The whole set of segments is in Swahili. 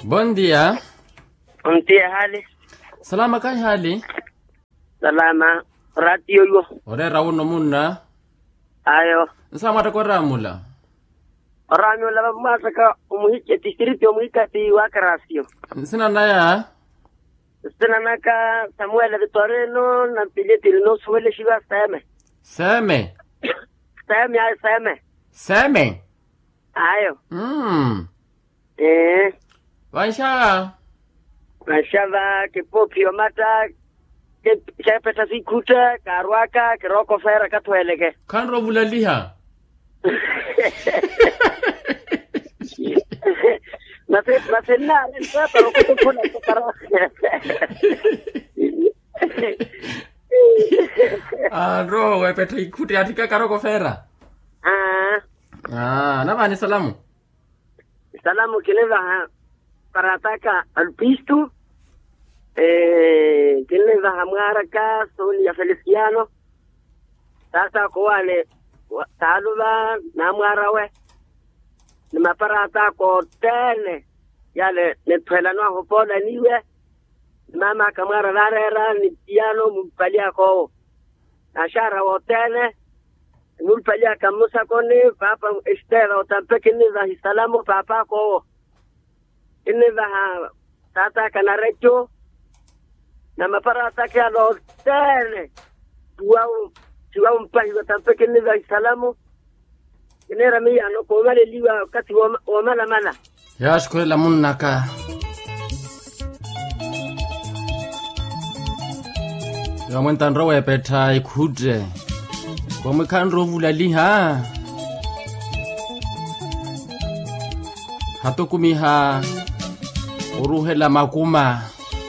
Bom dia. Bom dia, hali. Salama kai hali? Salama. Radio yo. Ore rauno munna. Ayo. Nsama ta koramula. Ramyo la masaka umuhike district umuhikati wa Karasio. Sina naya. Sina naka Samuel Vitorino na Pileti no suele shiva Seme. Seme. Seme. Ayo. Vansha ke popio mata ke peta sikuta karwaka ke roko fera katweleke. Kanro bulaliha. Nase na nsa pero ko kuna karo. Ro we peta ikuti atika karoko fera. Na bani salamu. Salamu kileva parataka alpistu kileva hamgaraka Sonia Feliciano sasa kwale taluva na mwarawe ni maparata ko tele yale ne twela no hopola niwe mama kamara larera ni piano mupalia ko ashara hotele mupalia kamusa kone papa estela otampekini za salamu papa ko ineva tata kanarecho na maparata kia lo tele tuwa mpahi otampekini za salamu inera miya no komale liwa wakati wa mala ya shukuri la munaka ya mwenta nro we peta ikuje kwa mwikanro vulaliha hatokumiha uruhela makuma.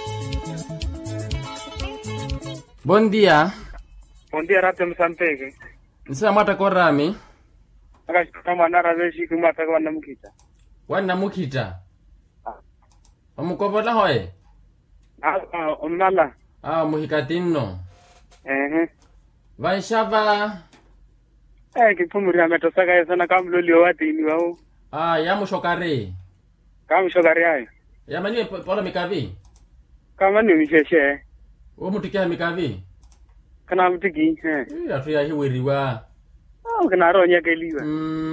Bom dia. Bom dia, Rato Msampege. Nisa mwata korami? Kama nara veshi kumata kwa namukita. Wana mukita? Omukovola hoe? Omnala. Muhikatino. Vaishava? Kipumuri ametosaka ya sana kama lulio wati ini wao. Ya mushokari? Kama mushokari hayo. Ya mani pola mikavi? Kama ni misheshe. Mutikia mikavi? Kana mutiki. Atu ya hiwiriwa. Kana roho nyake liwa.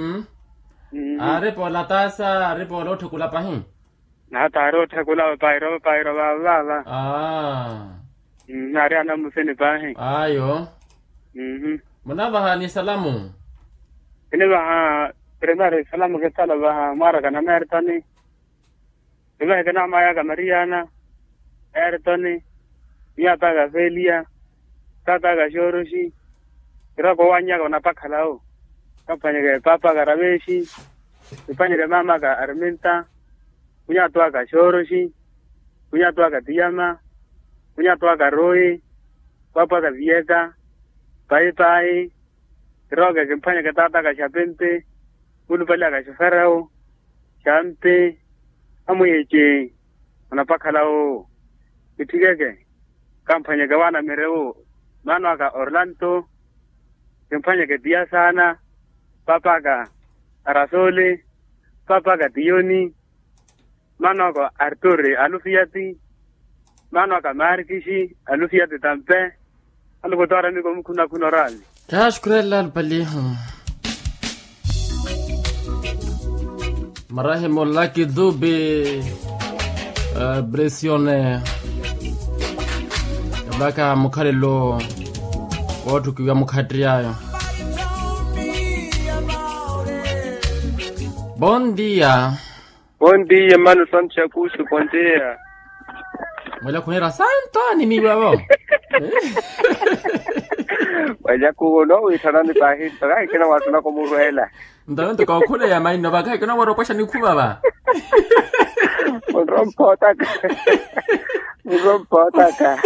Ripo la tasa, ripo lo tukula pahin? Na taro takula pairo baba. Nari ana musene pahin. Ayo. Munaba ni salamu. Ineba primare salamu ke sala ba mara kana mertani. Iba kana maya ka Mariana. Ertoni. Ya taga Felia. Tata ga Shoroshi. Ira ko wanya ko napakalao. Kapanya ke papa ga Raveshi. Kapanya ke mama ga Arminta. Kunya to ga Shoroshi. Kunya to ga Diama. Kunya to ga Roy. Papa ga Viega. Pai. Roga ke mpanya ke tata ga Chapente. Ulu pala ga Ferrao. Champe. Amuyeje. Napakalao. Itigege. Kampanya ke wana mereo. Mano ga Orlando. Kampanya ke dia sana. Papa ga Arasole. Papa ga Dioni. Mano ga Arturi Alufiati. Mano ga Markishi Alufiati tampe. Aluko tora miko mkuna rali. Tashkurela albaliha. Marahimu laki dhubi Bresione Baka mukarelo watu kiwa mukadriayo. Bom dia. Bom dia, mano Sancho Kusu, bom dia. Mwela kunera santo ni miwao. Wajia kugono itarani pahi toka ikina watu na kumuruhela. Ndonto kwa kule ya maino baka ikina waropasha ni kuba ba. Mrompota ka.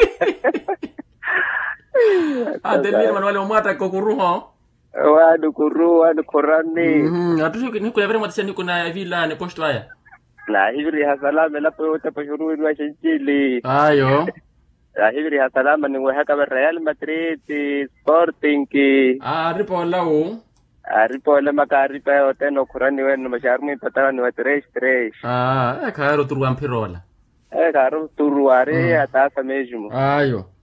Adelini manuale umata kokuruho. Wadu kurani. Atushi ni kule vile mwatisha ni kuna vila ni posto haya. La hivri hasalama la pote pashuru ni washijili. Ayo. La hivri hasalama ni wahaka wa Real Madrid, Sporting ki. Ripo lao. Aripo le makaripa yote no kurani wenu masharmi patara ni watresh. Karo turuan pirola. Karo turuare atasa mejumu. Ayo.